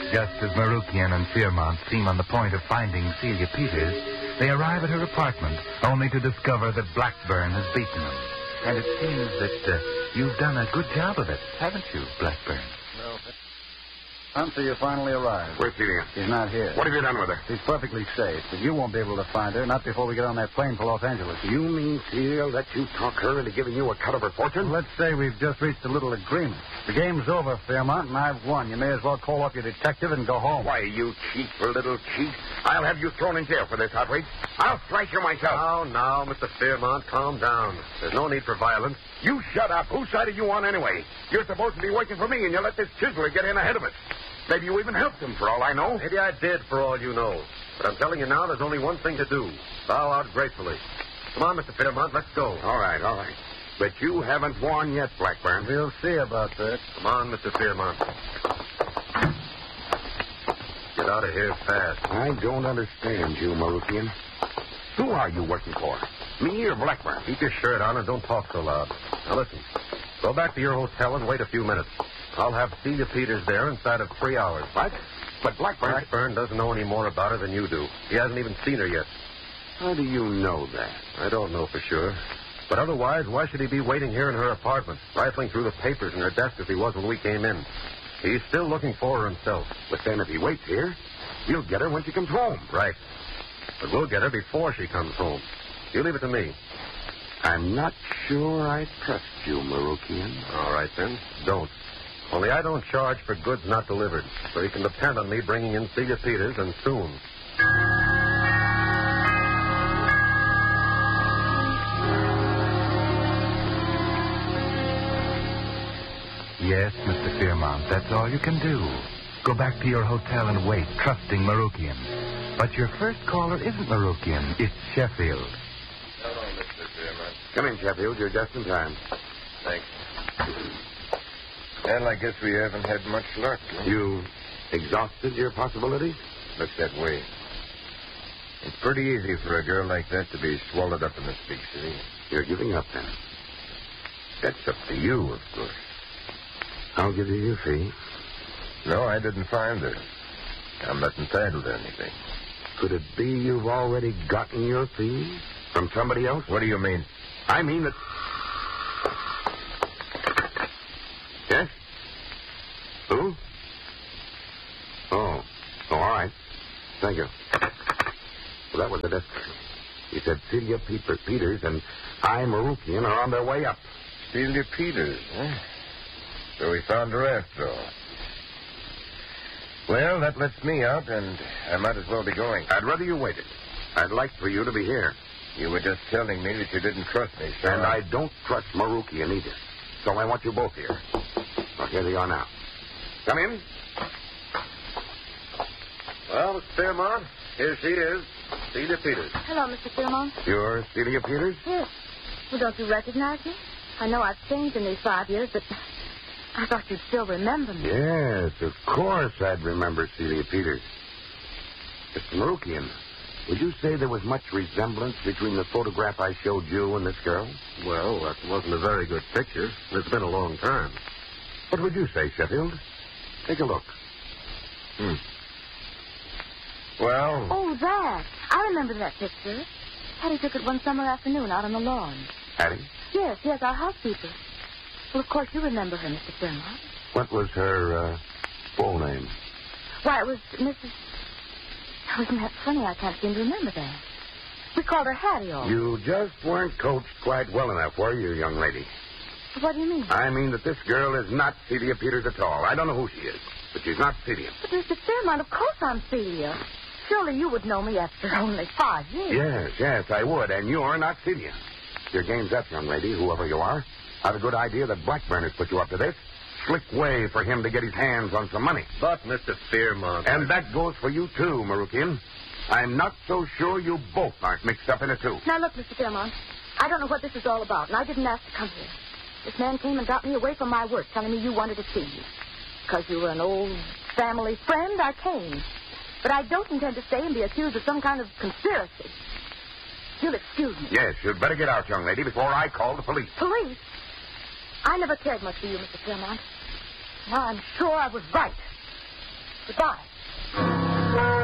Just as Marukian and Fearmont seem on the point of finding Celia Peters, they arrive at her apartment, only to discover that Blackburn has beaten them. And it seems that you've done a good job of it, haven't you, Blackburn? No. Until you finally arrive. Where's Celia? She's not here. What have you done with her? She's perfectly safe, but you won't be able to find her, not before we get on that plane for Los Angeles. You mean Celia let you talk her into giving you a cut of her fortune? Let's say we've just reached a little agreement. The game's over, Fairmont, and I've won. You may as well call up your detective and go home. Why, you cheat for little cheat. I'll have you thrown in jail for this outrage. I'll strike you myself. Now, Mr. Fairmont, calm down. There's no need for violence. You shut up. Whose side are you on anyway? You're supposed to be working for me, and you let this chiseler get in ahead of it. Maybe you even helped him, for all I know. Maybe I did, for all you know. But I'm telling you now, there's only one thing to do. Bow out gracefully. Come on, Mr. Fairmont, let's go. All right. But you haven't won yet, Blackburn. We'll see about that. Come on, Mr. Fairmont. Get out of here fast. I don't understand you, Marukian. Who are you working for? Me or Blackburn? Keep your shirt on and don't talk so loud. Now, listen. Go back to your hotel and wait a few minutes. I'll have Celia Peters there inside of 3 hours. What? But Blackburn doesn't know any more about her than you do. He hasn't even seen her yet. How do you know that? I don't know for sure. But otherwise, why should he be waiting here in her apartment, rifling through the papers in her desk as he was when we came in? He's still looking for her himself. But then if he waits here, he'll get her when she comes home. Right. But we'll get her before she comes home. You leave it to me. I'm not sure I trust you, Marukian. All right, then. Don't. Only I don't charge for goods not delivered, so you can depend on me bringing in Celia Peters, and soon. Yes, Mr. Fairmont, that's all you can do. Go back to your hotel and wait, trusting Marukian. But your first caller isn't Marukian, it's Sheffield. Hello, Mr. Fairmont. Come in, Sheffield. You're just in time. Thanks. Well, I guess we haven't had much luck. Huh? You exhausted your possibilities? Looks that way. It's pretty easy for a girl like that to be swallowed up in this big city. You're giving up, then? That's up to you, of course. I'll give you your fee. No, I didn't find her. I'm not entitled to anything. Could it be you've already gotten your fee from somebody else? What do you mean? I mean that... Yes? Who? Oh, all right. Thank you. Well, that was the desk. He said Celia Peters and I, Marukian, are on their way up. Celia Peters, huh? So we found her after all. Well, that lets me out, and I might as well be going. I'd rather you waited. I'd like for you to be here. You were just telling me that you didn't trust me, so... And I don't trust Marukian either. So I want you both here. Well, here they are now. Come in. Well, Mr. Fairmont, here she is, Celia Peters. Hello, Mr. Fairmont. You're Celia Peters? Yes. Well, don't you recognize me? I know I've changed in these 5 years, but I thought you'd still remember me. Yes, of course I'd remember Celia Peters. Mr. Marukian, would you say there was much resemblance between the photograph I showed you and this girl? Well, that wasn't a very good picture. It's been a long time. What would you say, Sheffield? Take a look. Well... Oh, that. I remember that picture. Hattie took it one summer afternoon out on the lawn. Hattie? Yes, our housekeeper. Well, of course, you remember her, Mr. Fairmont. What was her full name? Why, it was Mrs... Oh, isn't that funny? I can't seem to remember that. We called her Hattie all. You just weren't coached quite well enough, were you, young lady? What do you mean? I mean that this girl is not Celia Peters at all. I don't know who she is, but she's not Celia. But, Mr. Fairmont, of course I'm Celia. Surely you would know me after only 5 years. Yes, I would, and you're not Celia. Your game's up, young lady, whoever you are. I've a good idea that Blackburn has put you up to this. Slick way for him to get his hands on some money. But, Mr. Fairmont... And that goes for you, too, Marukian. I'm not so sure you both aren't mixed up in it, too. Now, look, Mr. Fairmont, I don't know what this is all about, and I didn't ask to come here. This man came and got me away from my work, telling me you wanted to see me. Because you were an old family friend, I came. But I don't intend to stay and be accused of some kind of conspiracy. You'll excuse me. Yes, you'd better get out, young lady, before I call the police. Police? I never cared much for you, Mr. Fairmont. Now I'm sure I was right. Goodbye.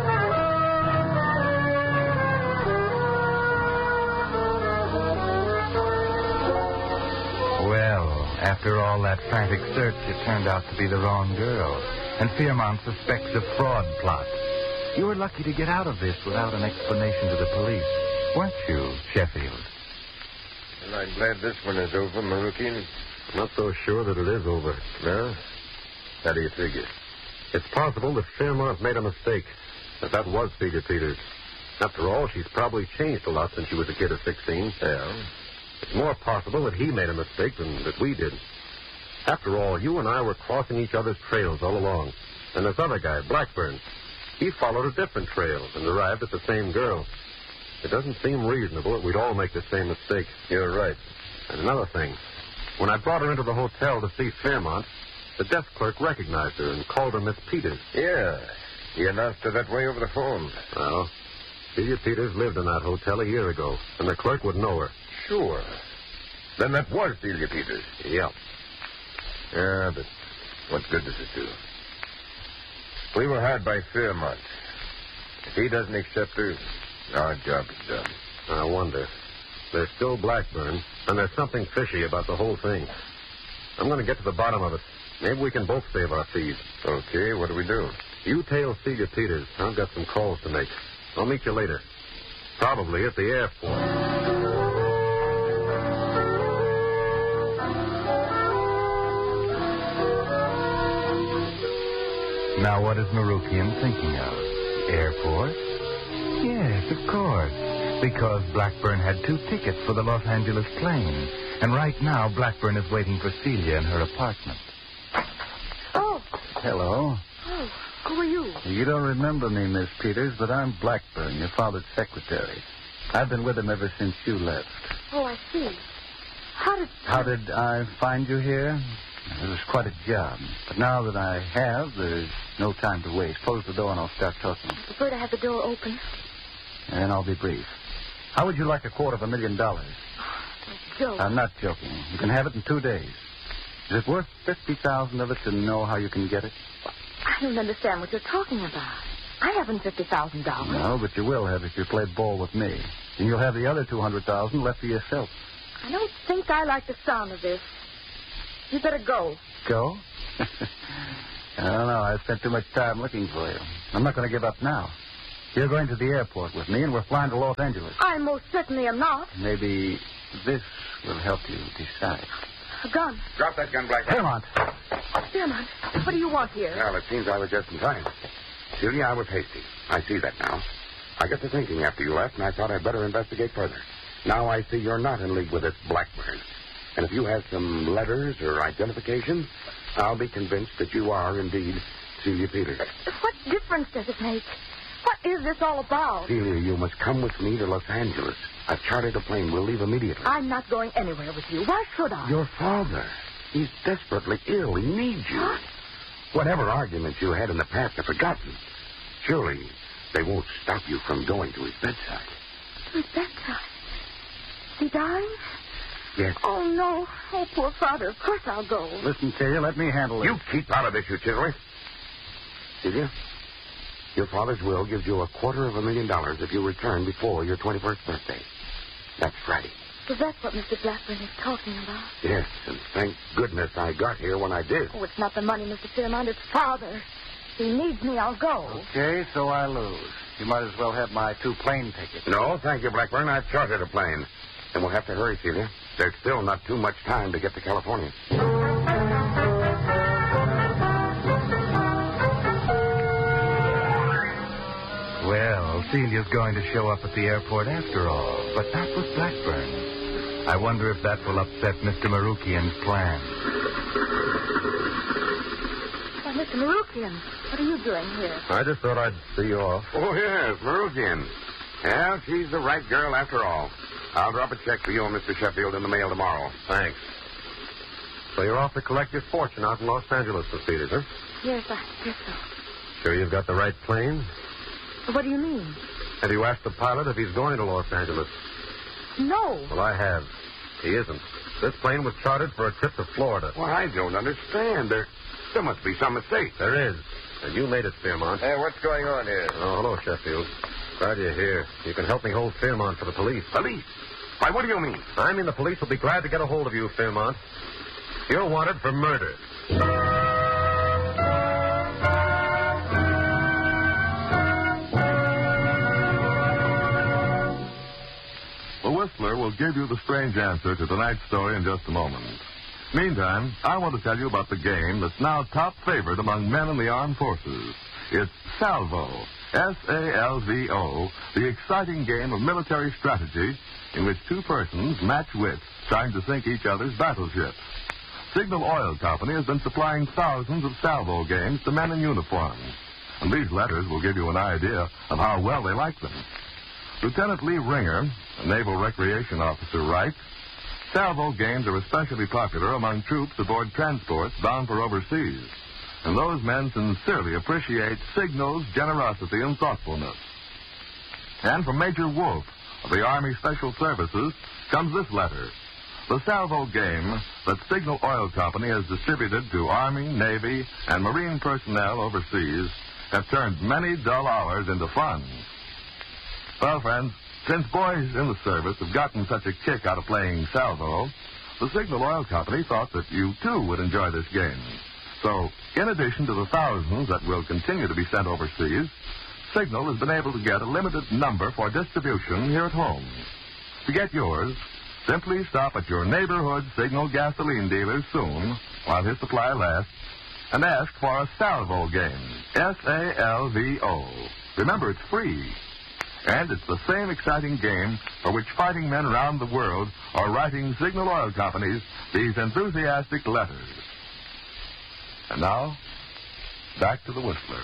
Well, after all that frantic search, it turned out to be the wrong girl. And Fairmont suspects a fraud plot. You were lucky to get out of this without an explanation to the police, weren't you, Sheffield? Well, I'm glad this one is over, Marukian. Not so sure that it is over. No? How do you figure? It's possible that Fairmont made a mistake, that was Celia Peters. After all, she's probably changed a lot since she was a kid of 16. Yeah. It's more possible that he made a mistake than that we did. After all, you and I were crossing each other's trails all along. And this other guy, Blackburn, he followed a different trail and arrived at the same girl. It doesn't seem reasonable that we'd all make the same mistake. You're right. And another thing. When I brought her into the hotel to see Fairmont, the desk clerk recognized her and called her Miss Peters. Yeah. He announced her that way over the phone. Well, Celia Peters lived in that hotel a year ago, and the clerk would know her. Sure. Then that was Celia Peters. Yeah. Yeah, but what good does it do? We were hired by Fairmont. If he doesn't accept her, our job is done. I wonder. There's still Blackburn, and there's something fishy about the whole thing. I'm going to get to the bottom of it. Maybe we can both save our fees. Okay, what do we do? You tail Celia Peters. I've got some calls to make. I'll meet you later. Probably at the airport. Now, what is Marukian thinking of? Airport? Yes, of course. Because Blackburn had 2 tickets for the Los Angeles plane. And right now, Blackburn is waiting for Celia in her apartment. Oh. Hello. Oh, who are you? You don't remember me, Miss Peters, but I'm Blackburn, your father's secretary. I've been with him ever since you left. Oh, I see. How did I find you here? It was quite a job. But now that I have, there's no time to waste. Close the door and I'll start talking. I prefer to have the door open. And I'll be brief. How would you like $250,000? Don't joke. I'm not joking. You can have it in 2 days. Is it worth 50,000 of it to know how you can get it? I don't understand what you're talking about. I haven't $50,000. No, but you will have if you play ball with me. And you'll have the other 200,000 left for yourself. I don't think I like the sound of this. You better go. Go? I don't know. I spent too much time looking for you. I'm not going to give up now. You're going to the airport with me, and we're flying to Los Angeles. I most certainly am not. Maybe this will help you decide. A gun. Drop that gun, Blackburn. Fairmont. Fairmont, what do you want here? Well, it seems I was just in time. Celia, I was hasty. I see that now. I got to thinking after you left, and I thought I'd better investigate further. Now I see you're not in league with this Blackburn. And if you have some letters or identification, I'll be convinced that you are indeed Celia Peters. What difference does it make? What is this all about? Celia, you must come with me to Los Angeles. I've chartered a plane. We'll leave immediately. I'm not going anywhere with you. Why should I? Your father. He's desperately ill. He needs you. What? Whatever arguments you had in the past are forgotten. Surely they won't stop you from going to his bedside. His bedside? Is he dying? Yes. Oh, no. Oh, poor father. Of course I'll go. Listen, Celia, let me handle it. You keep out of this, you chiseler. Celia, your father's will gives you $250,000 if you return before your 21st birthday. That's Friday. So that's what Mr. Blackburn is talking about. Yes, and thank goodness I got here when I did. Oh, it's not the money, Mr. Fairmont. It's father. If he needs me, I'll go. Okay, so I lose. You might as well have my 2 plane tickets. No, thank you, Blackburn. I've chartered a plane. And we'll have to hurry, Celia. There's still not too much time to get to California. Well, Celia's going to show up at the airport after all, but not with Blackburn. I wonder if that will upset Mr. Marukian's plans. Why, Mr. Marukian, what are you doing here? I just thought I'd see you off. Oh, yes, Marukian. Yeah, she's the right girl after all. I'll drop a check for you and Mr. Sheffield in the mail tomorrow. Thanks. So you're off to collect your fortune out in Los Angeles, Miss Peters, huh? Yes, I guess so. Sure you've got the right plane? What do you mean? Have you asked the pilot if he's going to Los Angeles? No. Well, I have. He isn't. This plane was chartered for a trip to Florida. Well, I don't understand. There must be some mistake. There is. You made it, Fairmont. Hey, what's going on here? Oh, hello, Sheffield. Glad you're here. You can help me hold Fairmont for the police. Police? Why, what do you mean? I mean the police will be glad to get a hold of you, Fairmont. You're wanted for murder. The Whistler will give you the strange answer to tonight's story in just a moment. Meantime, I want to tell you about the game that's now top favorite among men in the armed forces. It's Salvo, S-A-L-V-O, the exciting game of military strategy in which two persons match wits trying to sink each other's battleships. Signal Oil Company has been supplying thousands of Salvo games to men in uniform. And these letters will give you an idea of how well they like them. Lieutenant Lee Ringer, a Naval Recreation Officer, writes, Salvo games are especially popular among troops aboard transports bound for overseas, and those men sincerely appreciate Signal's generosity and thoughtfulness. And from Major Wolf of the Army Special Services comes this letter. The Salvo game that Signal Oil Company has distributed to Army, Navy, and Marine personnel overseas have turned many dull hours into fun. Well, friends, since boys in the service have gotten such a kick out of playing Salvo, the Signal Oil Company thought that you, too, would enjoy this game. So, in addition to the thousands that will continue to be sent overseas, Signal has been able to get a limited number for distribution here at home. To get yours, simply stop at your neighborhood Signal gasoline dealer soon, while his supply lasts, and ask for a Salvo game, S-A-L-V-O. Remember, it's free. And it's the same exciting game for which fighting men around the world are writing Signal Oil Companies these enthusiastic letters. And now, back to the Whistler.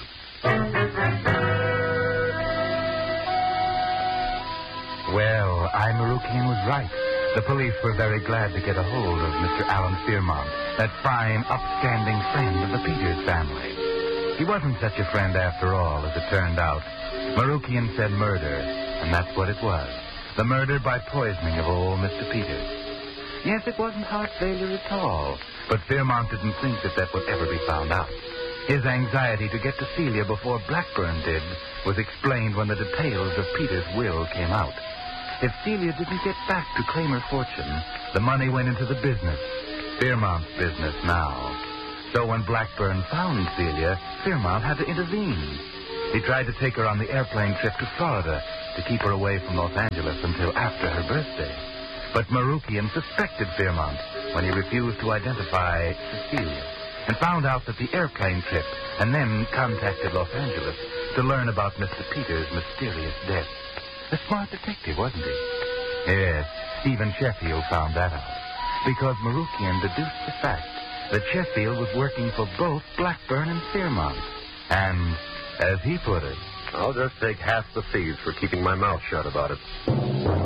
Well, Marukian was right. The police were very glad to get a hold of Mr. Alan Fairmont, that fine, upstanding friend of the Peters family. He wasn't such a friend after all, as it turned out. Marukian said murder, and that's what it was. The murder by poisoning of old Mr. Peters. Yes, it wasn't heart failure at all, but Fairmont didn't think that would ever be found out. His anxiety to get to Celia before Blackburn did was explained when the details of Peters' will came out. If Celia didn't get back to claim her fortune, the money went into the business, Fairmont's business now. So when Blackburn found Celia, Fairmont had to intervene. He tried to take her on the airplane trip to Florida to keep her away from Los Angeles until after her birthday. But Marukian suspected Fairmont when he refused to identify Cecilia and found out that the airplane trip, and then contacted Los Angeles to learn about Mr. Peters' mysterious death. A smart detective, wasn't he? Yes, even Sheffield found that out, because Marukian deduced the fact that Sheffield was working for both Blackburn and Fairmont. And, as he put it, I'll just take half the fees for keeping my mouth shut about it.